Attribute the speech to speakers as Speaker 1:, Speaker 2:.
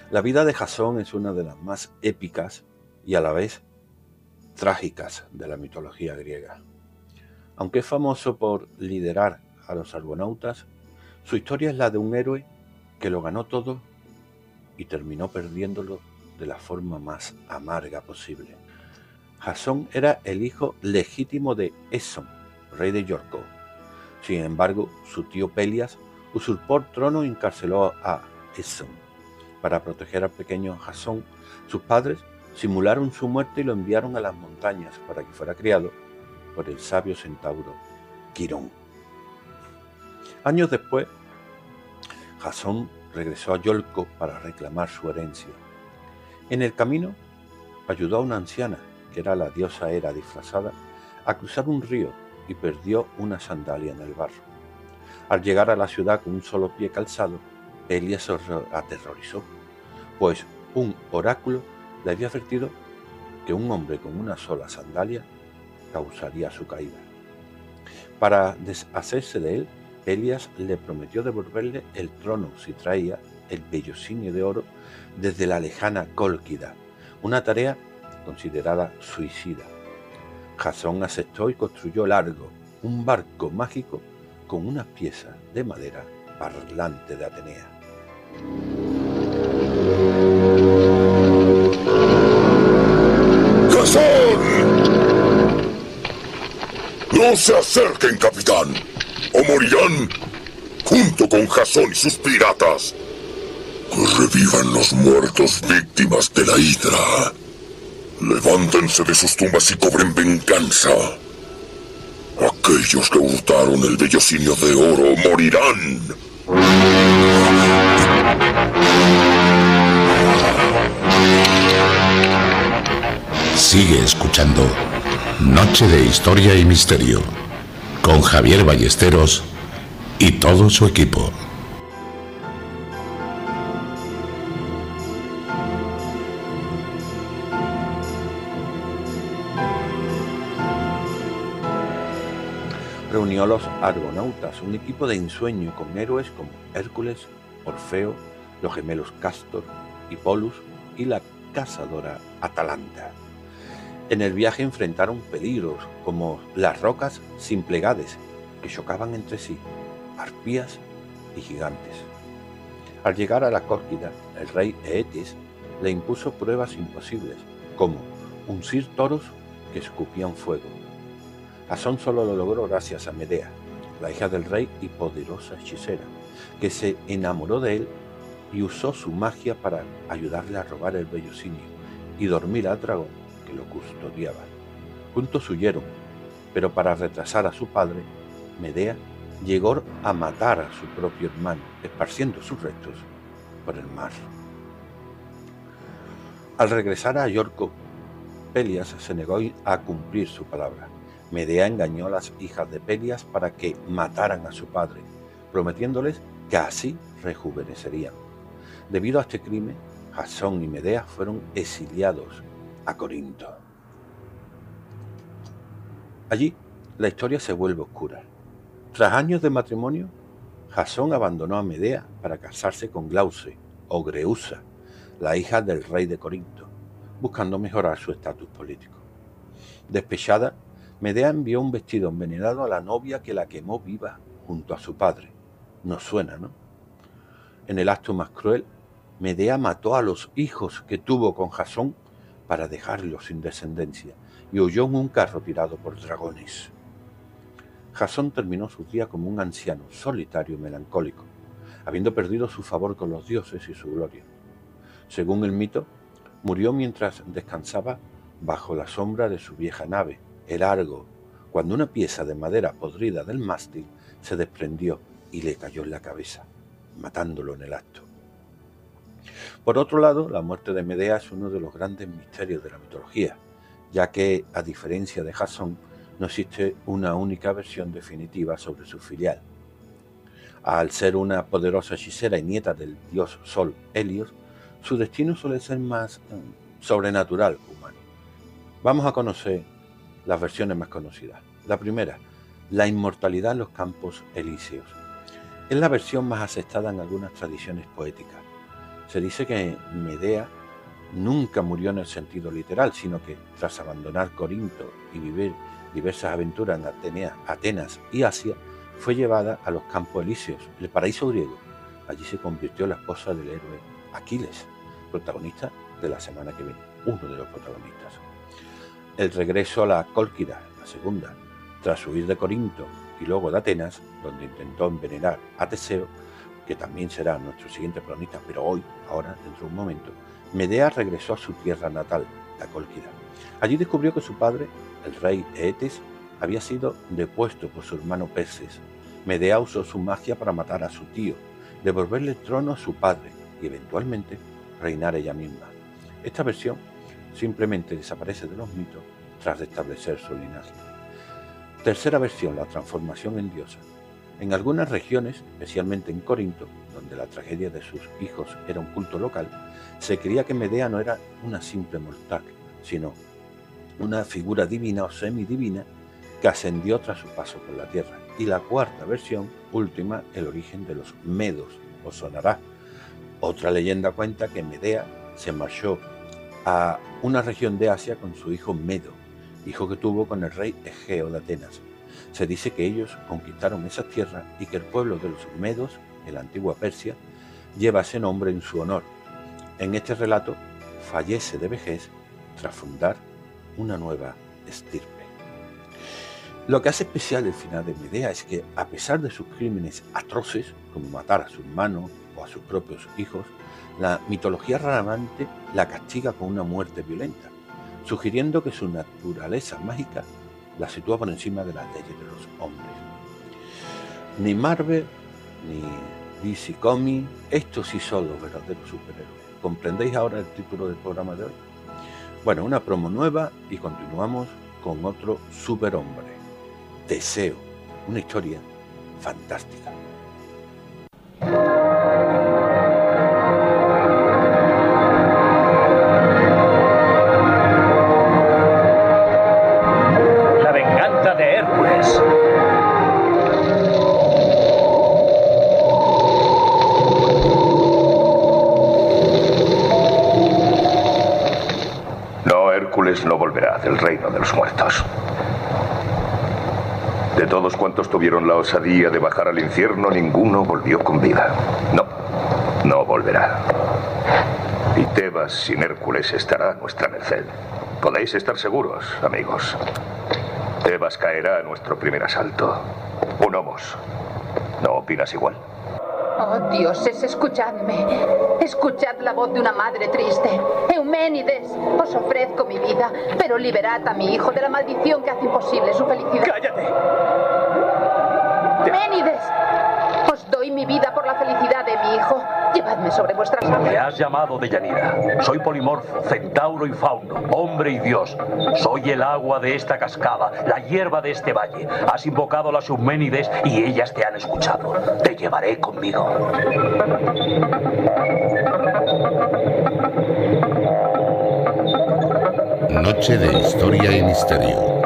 Speaker 1: La vida de Jasón es una de las más épicas y a la vez trágicas de la mitología griega. Aunque es famoso por liderar a los argonautas, su historia es la de un héroe que lo ganó todo y terminó perdiéndolo de la forma más amarga posible. Jasón era el hijo legítimo de Esón, rey de Iorco. Sin embargo, su tío Pelias usurpó el trono y encarceló a Esón. Para proteger al pequeño Jasón, sus padres simularon su muerte y lo enviaron a las montañas para que fuera criado por el sabio centauro Quirón. Años después, Jasón regresó a Iolco para reclamar su herencia. En el camino, ayudó a una anciana, que era la diosa Hera disfrazada, a cruzar un río y perdió una sandalia en el barro. Al llegar a la ciudad con un solo pie calzado, Pelias se aterrorizó, pues un oráculo le había advertido que un hombre con una sola sandalia causaría su caída. Para deshacerse de él, Pelias le prometió devolverle el trono si traía el vellocinio de oro desde la lejana Cólquida, una tarea considerada suicida. Jasón aceptó y construyó Largo, un barco mágico con una pieza de madera parlante de Atenea.
Speaker 2: ¡Jasón! ¡No se acerquen, capitán! ¡O morirán junto con Jasón y sus piratas! ¡Que revivan los muertos víctimas de la Hidra! ¡Levántense de sus tumbas y cobren venganza! Aquellos que hurtaron el vellocinio de oro morirán.
Speaker 3: Sigue escuchando Noche de Historia y Misterio con Javier Ballesteros y todo su equipo.
Speaker 1: Reunió a los argonautas, un equipo de ensueño con héroes como Hércules, Orfeo, los gemelos Cástor y Polus y la cazadora Atalanta. En el viaje enfrentaron peligros como las rocas sin Plegades, que chocaban entre sí, arpías y gigantes. Al llegar a la Cólquida, el rey Eetes le impuso pruebas imposibles, como uncir toros que escupían fuego. Jasón solo lo logró gracias a Medea, la hija del rey y poderosa hechicera, que se enamoró de él y usó su magia para ayudarle a robar el vellocinio y dormir al dragón que lo custodiaba. Juntos huyeron, pero para retrasar a su padre, Medea llegó a matar a su propio hermano, esparciendo sus restos por el mar. Al regresar a Iorco, Pelias se negó a cumplir su palabra. Medea engañó a las hijas de Pelias para que mataran a su padre, prometiéndoles que así rejuvenecerían. Debido a este crimen, Jasón y Medea fueron exiliados a Corinto. Allí, la historia se vuelve oscura. Tras años de matrimonio, Jasón abandonó a Medea para casarse con Glauce o Greusa, la hija del rey de Corinto, buscando mejorar su estatus político. Despechada, Medea envió un vestido envenenado a la novia que la quemó viva junto a su padre. Nos suena, ¿no? En el acto más cruel, Medea mató a los hijos que tuvo con Jasón para dejarlos sin descendencia y huyó en un carro tirado por dragones. Jasón terminó su día como un anciano solitario y melancólico, habiendo perdido su favor con los dioses y su gloria. Según el mito, murió mientras descansaba bajo la sombra de su vieja nave, el Argo, cuando una pieza de madera podrida del mástil se desprendió y le cayó en la cabeza, matándolo en el acto. Por otro lado, la muerte de Medea es uno de los grandes misterios de la mitología, ya que, a diferencia de Jasón, no existe una única versión definitiva sobre su filial. Al ser una poderosa hechicera y nieta del dios Sol Helios, su destino suele ser más sobrenatural que humano. Vamos a conocer las versiones más conocidas. La primera, la inmortalidad en los campos elíseos. Es la versión más aceptada en algunas tradiciones poéticas. Se dice que Medea nunca murió en el sentido literal, sino que tras abandonar Corinto y vivir diversas aventuras en Atenas y Asia, fue llevada a los Campos Elíseos, el paraíso griego. Allí se convirtió en la esposa del héroe Aquiles, protagonista de la semana que viene, uno de los protagonistas. El regreso a la Cólquida, la segunda, tras huir de Corinto y luego de Atenas, donde intentó envenenar a Teseo, que también será nuestro siguiente protagonista, pero ahora, dentro de un momento, Medea regresó a su tierra natal, la Cólquida. Allí descubrió que su padre, el rey Eetes, había sido depuesto por su hermano Perses. Medea usó su magia para matar a su tío, devolverle el trono a su padre y eventualmente reinar ella misma. Esta versión simplemente desaparece de los mitos tras restablecer su linaje. Tercera versión, la transformación en diosa. En algunas regiones, especialmente en Corinto, donde la tragedia de sus hijos era un culto local, se creía que Medea no era una simple mortal, sino una figura divina o semidivina que ascendió tras su paso por la tierra. Y la cuarta versión, última, el origen de los medos, os sonará. Otra leyenda cuenta que Medea se marchó a una región de Asia con su hijo Medo, hijo que tuvo con el rey Egeo de Atenas. Se dice que ellos conquistaron esas tierras y que el pueblo de los medos, en la antigua Persia, lleva ese nombre en su honor. En este relato fallece de vejez tras fundar una nueva estirpe. Lo que hace especial el final de Medea es que, a pesar de sus crímenes atroces, como matar a su hermano o a sus propios hijos, la mitología raramente la castiga con una muerte violenta, sugiriendo que su naturaleza mágica la sitúa por encima de las leyes de los hombres. Ni Marvel, ni DC Comics, estos sí son los verdaderos superhéroes. ¿Comprendéis ahora el título del programa de hoy? Bueno, una promo nueva y continuamos con otro superhombre, Teseo, una historia fantástica.
Speaker 4: La venganza de Hércules.
Speaker 5: No, Hércules no volverá del reino de los muertos. De todos cuantos tuvieron la osadía de bajar al infierno, ninguno volvió con vida. No volverá. Y Tebas sin Hércules estará a nuestra merced. Podéis estar seguros, amigos. Tebas caerá a nuestro primer asalto. Unomos. ¿No opinas igual?
Speaker 6: Oh, dioses, escuchadme. Escuchad la voz de una madre triste. Euménides, os ofrezco mi vida, pero liberad a mi hijo de la maldición que hace imposible su felicidad.
Speaker 4: ¡Cállate!
Speaker 6: Euménides, os doy mi vida por la felicidad de mi hijo. Llevadme sobre vuestras alas.
Speaker 4: Me has llamado Deyanira. Soy polimorfo, centauro y fauno, hombre y dios. Soy el agua de esta cascada, la hierba de este valle. Has invocado a las Euménides y ellas te han escuchado. Te llevaré conmigo.
Speaker 3: Noche de historia y misterio.